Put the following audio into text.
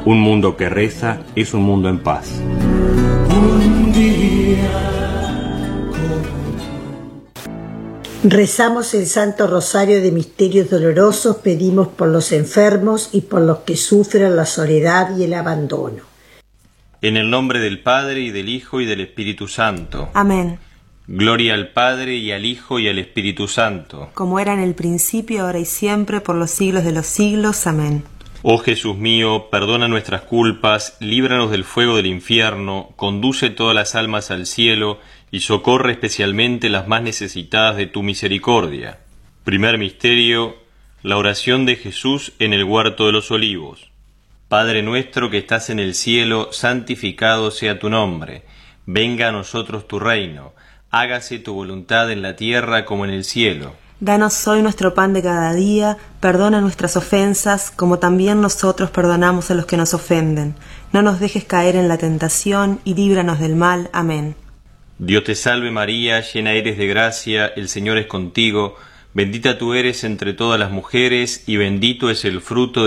Un mundo que reza es un mundo en paz. Rezamos el Santo Rosario de Misterios Dolorosos, pedimos por los enfermos y por los que sufren la soledad y el abandono. En el nombre del Padre, y del Hijo, y del Espíritu Santo. Amén. Gloria al Padre, y al Hijo, y al Espíritu Santo. Como era en el principio, ahora y siempre, por los siglos de los siglos. Amén. Oh Jesús mío, perdona nuestras culpas, líbranos del fuego del infierno, conduce todas las almas al cielo, y socorre especialmente las más necesitadas de tu misericordia. Primer misterio, la oración de Jesús en el huerto de los olivos. Padre nuestro que estás en el cielo, santificado sea tu nombre. Venga a nosotros tu reino. Hágase tu voluntad en la tierra como en el cielo. Danos hoy nuestro pan de cada día, perdona nuestras ofensas, como también nosotros perdonamos a los que nos ofenden. No nos dejes caer en la tentación, y líbranos del mal. Amén. Dios te salve María, llena eres de gracia, el Señor es contigo. Bendita tú eres entre todas las mujeres, y bendito es el fruto de